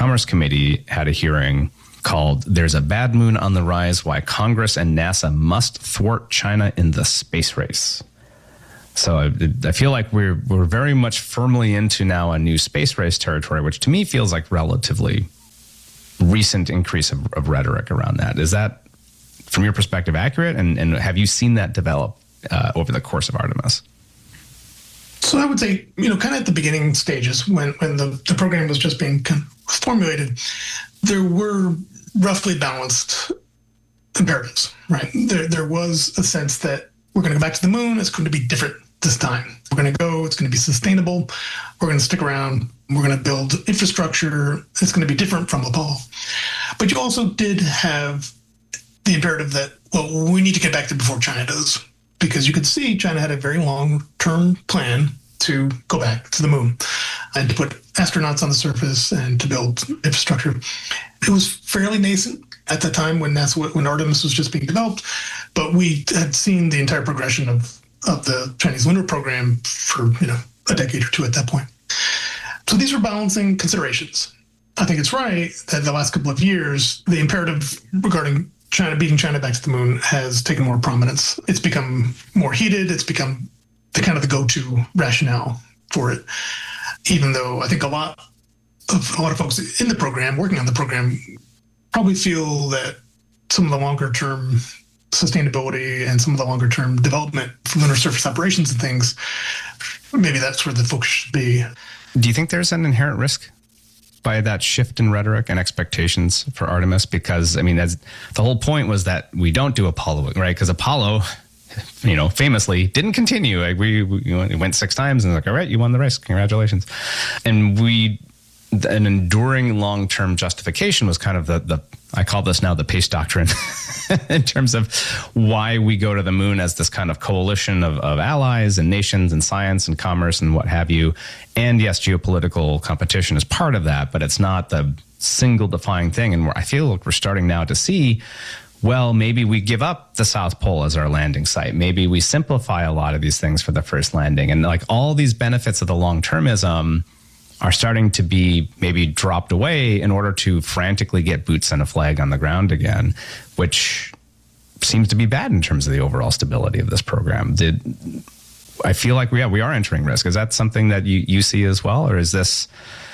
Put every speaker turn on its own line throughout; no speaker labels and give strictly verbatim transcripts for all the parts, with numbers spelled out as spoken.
Commerce Committee had a hearing called There's a Bad Moon on the Rise, Why Congress and NASA Must Thwart China in the Space Race. So I, I feel like we're we're very much firmly into now a new space race territory, which to me feels like relatively recent increase of, of rhetoric around that. Is that, from your perspective, accurate? And, and have you seen that develop uh, over the course of Artemis?
So I would say, you know, kind of at the beginning stages when, when the, the program was just being formulated, there were roughly balanced imperatives, right? There, there was a sense that we're going to go back to the moon. It's going to be different this time. We're going to go. It's going to be sustainable. We're going to stick around. We're going to build infrastructure. It's going to be different from Apollo. But you also did have the imperative that, well, we need to get back there before China does, because you could see China had a very long-term plan to go back to the moon and to put astronauts on the surface and to build infrastructure. It was fairly nascent at the time when NASA, when Artemis was just being developed, but we had seen the entire progression of, of the Chinese lunar program for, you know, a decade or two at that point. So these were balancing considerations. I think it's right that the last couple of years, the imperative regarding China beating China back to the moon has taken more prominence. It's become more heated. It's become the kind of the go-to rationale for it. Even though I think a lot of a lot of folks in the program, working on the program, probably feel that some of the longer-term sustainability and some of the longer-term development for lunar surface operations and things, maybe that's where the focus should be.
Do you think there's an inherent risk by that shift in rhetoric and expectations for Artemis? Because, I mean, as the whole point was that we don't do Apollo, right? Because Apollo, you know, famously didn't continue. Like we, we you know, it went six times and like, all right, you won the race. Congratulations. And we, an enduring long-term justification was kind of the, the I call this now the Pace Doctrine in terms of why we go to the moon as this kind of coalition of, of allies and nations and science and commerce and what have you. And yes, geopolitical competition is part of that, but it's not the single defining thing. And we're, I feel like we're starting now to see, well, maybe we give up the South Pole as our landing site. Maybe we simplify a lot of these things for the first landing. And like all these benefits of the long-termism are starting to be maybe dropped away in order to frantically get boots and a flag on the ground again, which seems to be bad in terms of the overall stability of this program. Did I feel like we, yeah, we are entering risk? Is that something that you, you see as well? Or is this,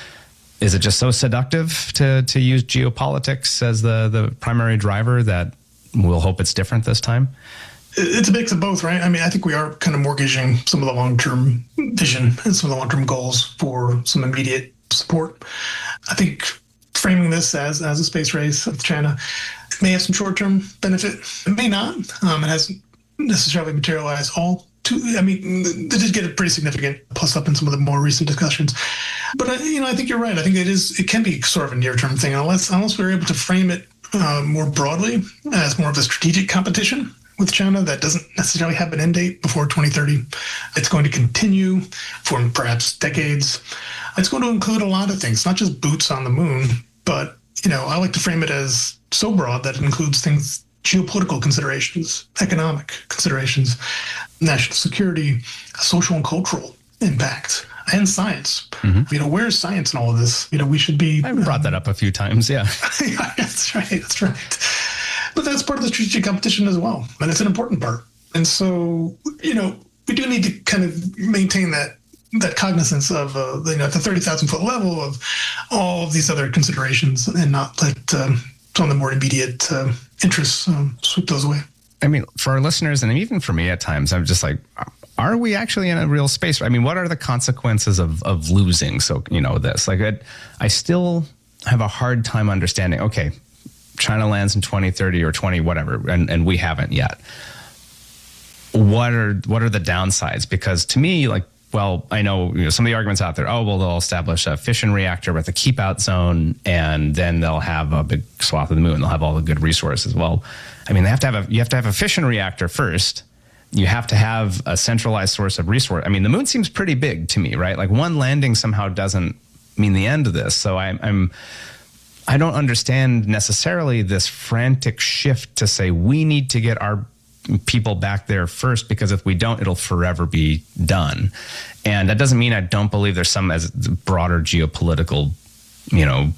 is it just so seductive to, to use geopolitics as the, the primary driver that we'll hope it's different this time?
It's a mix of both, right? I mean, I think we are kind of mortgaging some of the long-term vision and some of the long-term goals for some immediate support. I think framing this as, as a space race with China may have some short-term benefit. It may not. Um, it hasn't necessarily materialized all too. I mean, they did get a pretty significant plus up in some of the more recent discussions. But, I, you know, I think you're right. I think it is. It can be sort of a near-term thing unless, unless we're able to frame it uh, more broadly as more of a strategic competition with China that doesn't necessarily have an end date before twenty thirty. It's going to continue for perhaps decades. It's going to include a lot of things, not just boots on the moon, but, you know, I like to frame it as so broad that it includes things, geopolitical considerations, economic considerations, national security, social and cultural impact, and science. Mm-hmm. You know, where's science in all of this? You know, we should be...
I brought um, that up a few times, yeah.
yeah. That's right, that's right. But that's part of the strategic competition as well, and it's an important part. And so, you know, we do need to kind of maintain that that cognizance of, uh, you know, at the thirty thousand foot level of all of these other considerations, and not let um, some of the more immediate uh, interests um, sweep those away.
I mean, for our listeners, and even for me at times, I'm just like, are we actually in a real space? I mean, what are the consequences of of losing? So, you know, this, like, I, I still have a hard time understanding, okay, China lands in twenty thirty or twenty whatever, and, and we haven't yet. What are what are the downsides? Because to me, like, well, I know, you know some of the arguments out there. Oh, well, they'll establish a fission reactor with a keep out zone, and then they'll have a big swath of the moon. They'll have all the good resources. Well, I mean, they have to have a you have to have a fission reactor first. You have to have a centralized source of resource. I mean, the moon seems pretty big to me, right? Like one landing somehow doesn't mean the end of this. So I'm. I'm I don't understand necessarily this frantic shift to say we need to get our people back there first, because if we don't, it'll forever be done. And that doesn't mean I don't believe there's some as broader geopolitical, you know,